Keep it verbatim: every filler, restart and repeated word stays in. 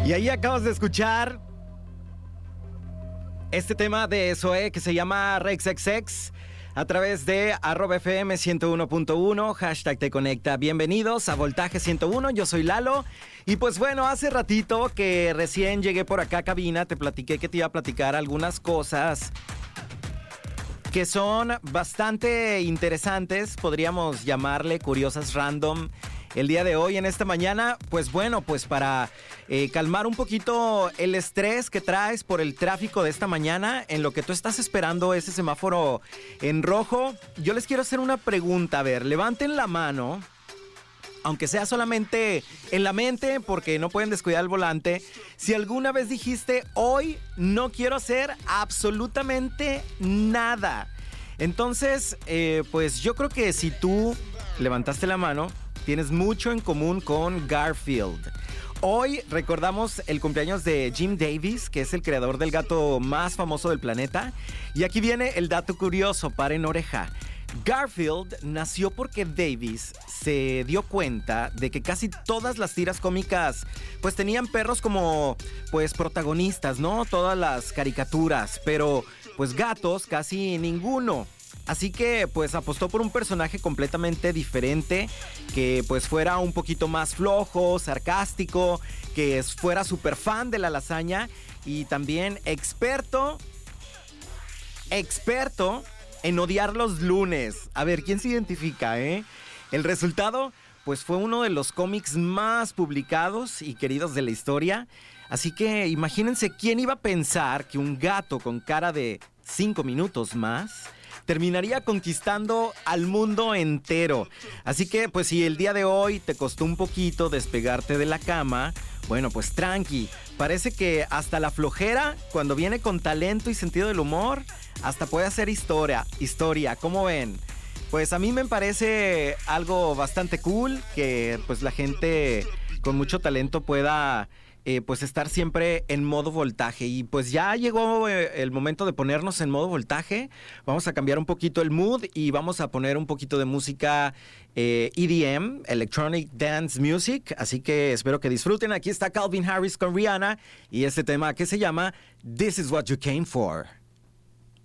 Y ahí acabas de escuchar este tema de Zoé que se llama RexXX a través de arroba F M ciento uno punto uno, hashtag te conecta. Bienvenidos a Voltaje ciento uno, yo soy Lalo. Y pues bueno, hace ratito que recién llegué por acá a cabina, te platiqué que te iba a platicar algunas cosas que son bastante interesantes, podríamos llamarle curiosas random. El día de hoy, en esta mañana, pues bueno, pues para eh, calmar un poquito el estrés que traes por el tráfico de esta mañana, en lo que tú estás esperando ese semáforo en rojo, yo les quiero hacer una pregunta. A ver, levanten la mano, aunque sea solamente en la mente, porque no pueden descuidar el volante. Si alguna vez dijiste, hoy no quiero hacer absolutamente nada. Entonces, eh, pues yo creo que si tú levantaste la mano, tienes mucho en común con Garfield. Hoy recordamos el cumpleaños de Jim Davis, que es el creador del gato más famoso del planeta. Y aquí viene el dato curioso, paren oreja. Garfield nació porque Davis se dio cuenta de que casi todas las tiras cómicas pues tenían perros como pues protagonistas, ¿no? Todas las caricaturas, pero pues gatos casi ninguno. Así que pues apostó por un personaje completamente diferente, que pues fuera un poquito más flojo, sarcástico, que fuera súper fan de la lasaña y también experto, experto en odiar los lunes. A ver, ¿quién se identifica, eh? El resultado pues fue uno de los cómics más publicados y queridos de la historia. Así que imagínense quién iba a pensar que un gato con cara de cinco minutos más terminaría conquistando al mundo entero. Así que pues si el día de hoy te costó un poquito despegarte de la cama, bueno, pues tranqui. Parece que hasta la flojera, cuando viene con talento y sentido del humor, hasta puede hacer historia, historia, ¿cómo ven? Pues a mí me parece algo bastante cool que pues la gente con mucho talento pueda eh, pues estar siempre en modo voltaje. Y pues ya llegó eh, el momento de ponernos en modo voltaje. Vamos a cambiar un poquito el mood y vamos a poner un poquito de música eh, E D M, Electronic Dance Music. Así que espero que disfruten. Aquí está Calvin Harris con Rihanna y este tema que se llama This Is What You Came For.